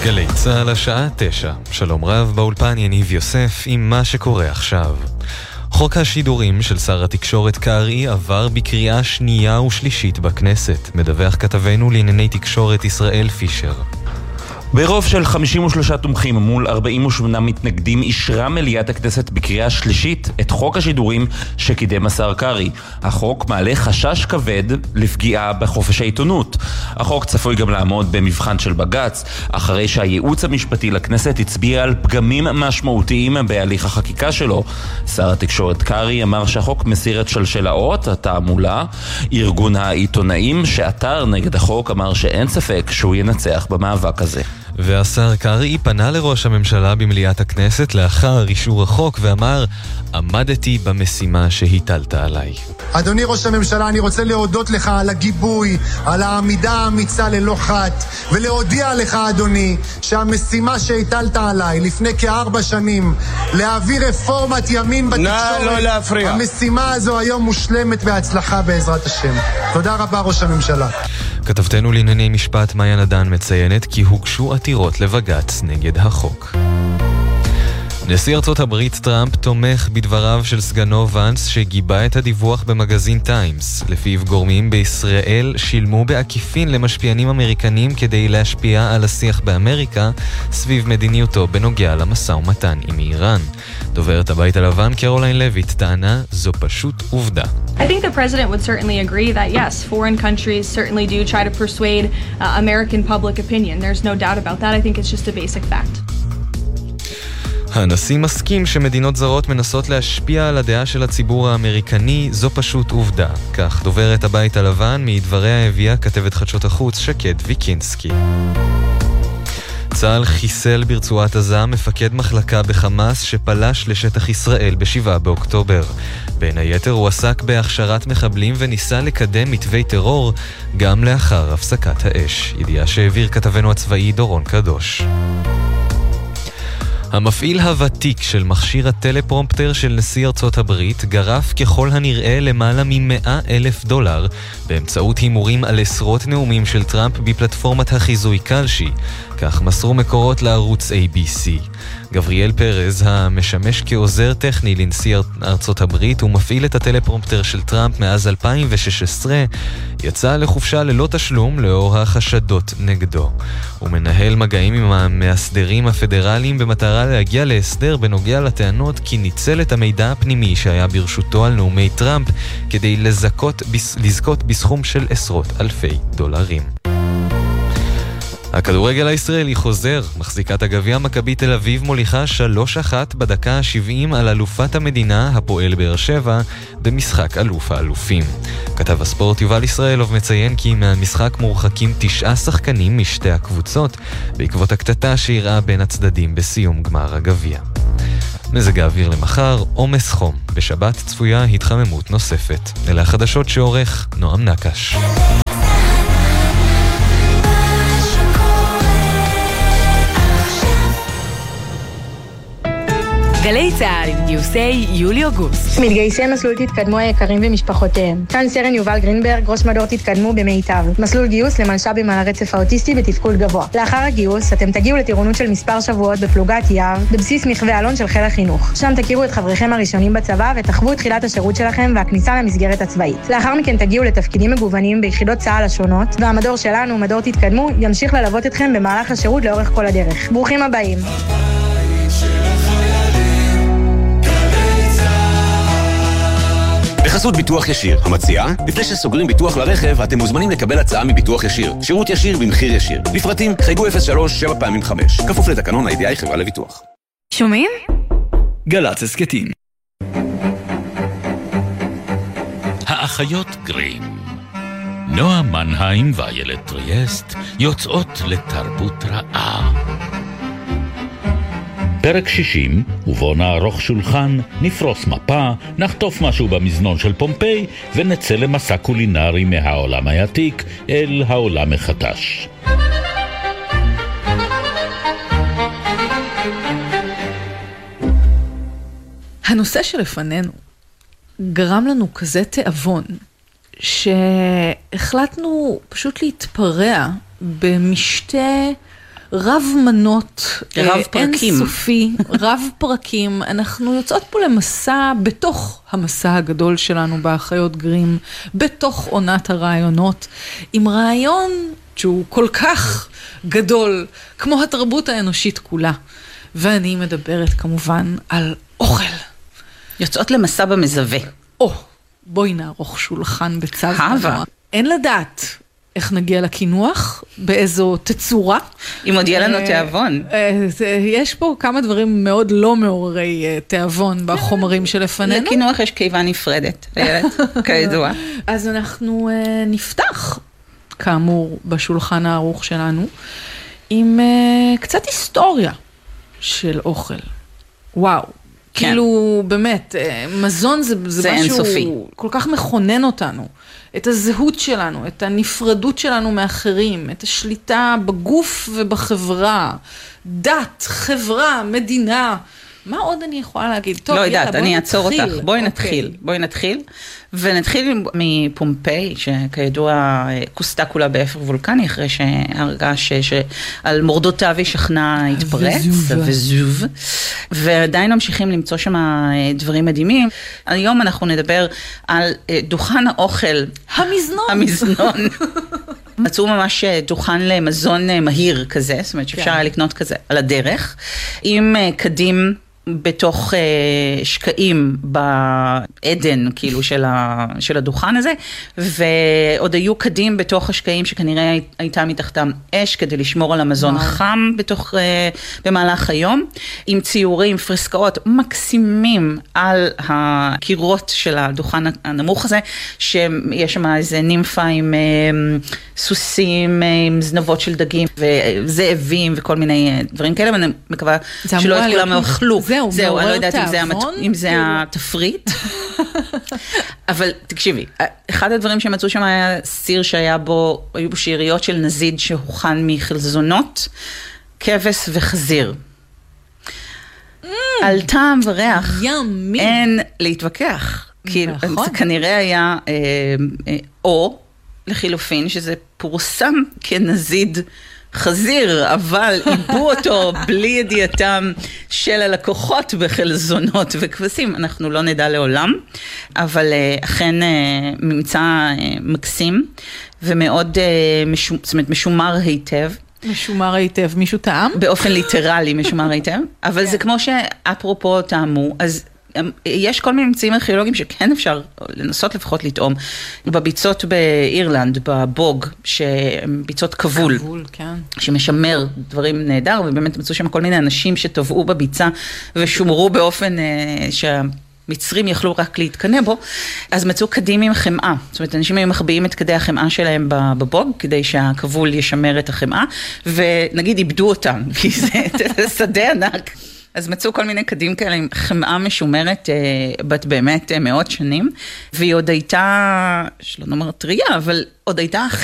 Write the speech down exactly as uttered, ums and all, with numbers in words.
גלי צהל השעה תשע. שלום רב, באולפן יניב יוסף עם מה שקורה עכשיו. חוק השידורים של שר התקשורת קרעי עבר בקריאה שנייה ושלישית בכנסת, מדווח כתבנו לענייני תקשורת ישראל פישר. ברוב של חמישים ושלושה תומכים מול ארבעים ושמונה מתנגדים אישרה מליאת הכנסת בקריאה שלישית את חוק השידורים שקידם השר קרעי. החוק מעלה חשש כבד לפגיעה בחופש העיתונות. החוק צפוי גם לעמוד במבחן של בג"ץ, אחרי שהייעוץ המשפטי לכנסת הצביע על פגמים משמעותיים בהליך החקיקה שלו. שר התקשורת קרעי אמר שהחוק מסיר את שלשלאות התעמולה. ארגון העיתונאים שעתר נגד החוק אמר שאין ספק שהוא ינצח במאבק הזה. והשר קרעי פנה לראש הממשלה במליאת הכנסת לאחר אישור החוק ואמר, עמדתי במשימה שהטלת עליי. אדוני ראש הממשלה, אני רוצה להודות לך על הגיבוי, על העמידה האמיצה ללא חת, ולהודיע לך אדוני שהמשימה שהטלת עליי לפני כארבע שנים להעביר רפורמת ימין בתקשורת, לא להפריע. המשימה הזו היום מושלמת בהצלחה בעזרת השם. תודה רבה ראש הממשלה. כתבתנו לענייני משפט מאיה נדן מציינת כי הוגשו עתירות לבג"ץ נגד החוק. נשיא ארצות הברית טראמפ תומך בדבריו של סגנו ונס שגיבה את הדיווח במגזין טיימס. לפיו גורמים בישראל שילמו בעקיפין למשפיענים אמריקנים כדי להשפיע על השיח באמריקה סביב מדיניותו בנוגע למשא ומתן עם איראן. דוברת הבית הלבן קרוליין לויט טענה זו פשוט עובדה. I think the president would certainly agree that yes, foreign countries certainly do try to persuade uh, American public opinion. There's no doubt about that. I think it's just a basic fact. הנשיא מסכים שמדינות זרות מנסות להשפיע על הדעה של הציבור האמריקני, זו פשוט עובדה. כך דוברת הבית הלבן, מדבריה הביאה כתבת חדשות החוץ שקד ויקינסקי. צה"ל חיסל ברצועת עזה מפקד מחלקה בחמאס שפלש לשטח ישראל בשבעה באוקטובר. בין היתר הוא עסק בהכשרת מחבלים וניסה לקדם מתווי טרור גם לאחר הפסקת האש. ידיעה שהעביר כתבנו הצבאי דורון קדוש. המפעיל הוותיק של מכשיר הטלפרומפטר של נשיא ארצות הברית גרף ככל הנראה למעלה מ-מאה אלף דולר באמצעות הימורים על עשרות נאומים של טראמפ בפלטפורמת החיזוי קלשי, כך מסרו מקורות לערוץ איי בי סי. גבריאל פרז, המשמש כעוזר טכני לנשיא ארצות הברית ומפעיל את הטלפרומפטר של טראמפ מאז אלפיים ושש עשרה, יצא לחופשה ללא תשלום לאור החשדות נגדו. הוא מנהל מגעים עם המאסדרים הפדרליים במטרה להגיע להסדר בנוגע לטענות כי ניצל את המידע הפנימי שהיה ברשותו על נאומי טראמפ כדי לזכות, לזכות בסכום של עשרות אלפי דולרים. הכדורגל הישראלי חוזר, מחזיקת הגביע מכבי תל אביב מוליכה שלוש אחת בדקה ה-שבעים על אלופת המדינה הפועל באר שבע במשחק אלוף האלופים. כתב הספורט יובל ישראלוב מציין כי מהמשחק מורחקים תשעה שחקנים משתי הקבוצות בעקבות הקטטה שאירעה בין הצדדים בסיום גמר הגביע. מזג האוויר למחר, עומס חום. בשבת צפויה התחממות נוספת. אלה החדשות שעורך נועם נקש. גלי צהל עם גיוסי יולי-אוגוסט. מתגייסי מסלול תתקדמו היקרים ומשפחותיהם. כאן סרן יובל גרינברג, ראש מדור תתקדמו במיטב. מסלול גיוס למלש"בים על הרצף האוטיסטי בתפקוד גבוה. לאחר הגיוס אתם תגיעו לטירונות של מספר שבועות בפלוגת יער, בבסיס מחווה אלון של חיל החינוך. שם תכירו את חבריכם הראשונים בצבא ותחוו את תחילת השירות שלכם והכניסה למסגרת הצבאית. לאחר מכן תגיעו לתפקידים מגוונים ביחידות צה"ל השונות, והמדור שלנו, מדור תתקדמו, ימשיך ללוות אתכם במהלך השירות לאורך כל הדרך. ברוכים הבאים. בחסות ביטוח ישיר, המציעה, לפני שסוגרים ביטוח לרכב, אתם מוזמנים לקבל הצעה מביטוח ישיר. שירות ישיר במחיר ישיר. לפרטים, חייגו אפס שלוש שבע פעמים חמש. כפוף לתקנון ה-איי די איי חברה לביטוח. שומעים? גל"צ הסכתים. האחיות גרים. נועה מנהיים ואיילת טריאסט יוצאות לתרבות רעה. פרק שישים, ובו נערוך שולחן, נפרוס מפה, נחטוף משהו במזנון של פומפיי, ונצא למסע קולינרי מהעולם העתיק אל העולם החדש. הנושא שלפנינו גרם לנו כזה תאבון, שהחלטנו פשוט להתפרע במשתה רב מנות, רב פרקים. אינסופי, רב פרקים. אנחנו יוצאות פה למסע, בתוך המסע הגדול שלנו באחיות גרים, בתוך עונת הרעיונות, עם רעיון שהוא כל כך גדול, כמו התרבות האנושית כולה. ואני מדברת כמובן על אוכל. יוצאות למסע במזווה. או, בואי נערוך שולחן בצו מנוע. אין לדעת איך נגיע לכינוח, באיזו תצורה. אם עוד יהיה לנו תיאבון. יש פה כמה דברים מאוד לא מעוררי תיאבון בחומרים שלפנינו. לכינוח יש קיבה נפרדת, כידוע. אז אנחנו נפתח, כאמור, בשולחן הערוך שלנו, עם קצת היסטוריה של אוכל. וואו. כאילו, באמת, מזון זה, זה, זה משהו אינסופי. כל כך מכונן אותנו. את הזהות שלנו, את הנפרדות שלנו מאחרים, את השליטה בגוף ובחברה, דת, חברה, מדינה. מה עוד אני יכולה להגיד? טוב, לא יאללה, יודעת, אני אעצור אותך. בואי okay. נתחיל. בואי נתחיל. ונתחיל מפומפיי, שכידוע כוסתה כולה באפר וולקני, אחרי שהרגע שעל מורדותיו שכנה התפרץ, וזוב. ועדיין ממשיכים למצוא שם דברים מדהימים. היום אנחנו נדבר על דוכן האוכל. המזנון. המזנון. מצאו ממש דוכן למזון מהיר כזה, זאת אומרת שאפשר היה לקנות כזה על הדרך, עם קדים בתוך uh, שקעים בעדן כאילו של, ה, של הדוכן הזה, ועוד היו קדים בתוך השקעים שכנראה הייתה מתחתם אש כדי לשמור על המזון וואו. חם בתוך, uh, במהלך היום, עם ציורים, פרסקאות מקסימים על הקירות של הדוכן הנמוך הזה, שיש שם איזה נימפה עם uh, סוסים, עם זנבות של דגים וזאבים וכל מיני דברים כאלה, ואני מקווה שלא את כולם אוכלו. זהו, זהו, אני לא יודעת אם זה, המת... אם זה התפריט. אבל תקשיבי, אחד הדברים שמצאו שם היה סיר שהיה בו, היו בו שאריות של נזיד שהוכן מחלזונות, כבש וחזיר. Mm. על טעם וריח, ימי. אין להתווכח. כי נכון. זה כנראה היה, אה, אה, או לחילופין, שזה פורסם כנזיד חזיר, אבל איבו אותו בלי ידיעתם של הלקוחות בחלזונות וכבשים. אנחנו לא נדע לעולם, אבל אכן ממצא מקסים ומאוד משומר, זאת אומרת, משומר היטב. משומר היטב, מישהו טעם? באופן ליטרלי משומר היטב, אבל זה כמו שאפרופו טעמו, אז יש כל מיני ממצאים ארכיאולוגיים שכן אפשר לנסות לפחות לטעום. בביצות באירלנד, בבוג, שהן ביצות כבול, כבול, כן. שמשמר דברים נהדר, ובאמת מצאו שם כל מיני אנשים שטבעו בביצה ושומרו באופן שהמצרים יכלו רק להתקנא בו, אז מצאו קדים עם חמאה. זאת אומרת, אנשים היו מחביאים את קדי החמאה שלהם בבוג, כדי שהכבול ישמר את החמאה, ונגיד איבדו אותם, כי זה שדה ענק. אז מצאו כל מיני קדים כאלה עם חמאה משומרת בת באמת מאות שנים, והיא עוד הייתה, שלא נאמר טריה, אבל עוד הייתה